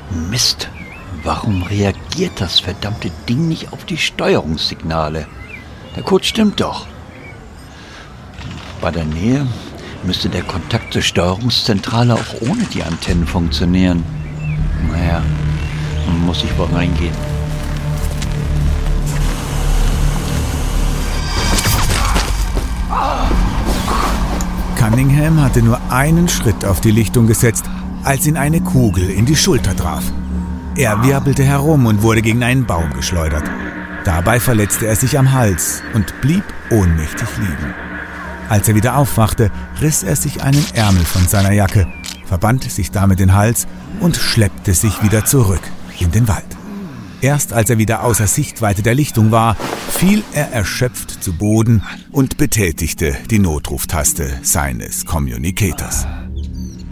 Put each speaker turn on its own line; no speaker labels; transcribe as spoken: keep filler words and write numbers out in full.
Mist, warum reagiert das verdammte Ding nicht auf die Steuerungssignale? Der Code stimmt doch. Bei der Nähe müsste der Kontakt zur Steuerungszentrale auch ohne die Antennen funktionieren. Naja, dann muss ich wohl reingehen.
Cunningham hatte nur einen Schritt auf die Lichtung gesetzt, als ihn eine Kugel in die Schulter traf. Er wirbelte herum und wurde gegen einen Baum geschleudert. Dabei verletzte er sich am Hals und blieb ohnmächtig liegen. Als er wieder aufwachte, riss er sich einen Ärmel von seiner Jacke, verband sich damit den Hals und schleppte sich wieder zurück in den Wald. Erst als er wieder außer Sichtweite der Lichtung war, fiel er erschöpft zu Boden und betätigte die Notruftaste seines Communicators.